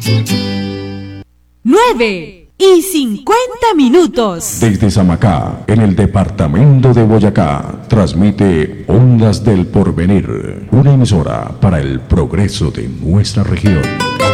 9:50. Desde Samacá, en el departamento de Boyacá, transmite Ondas del Porvenir, una emisora para el progreso de nuestra región.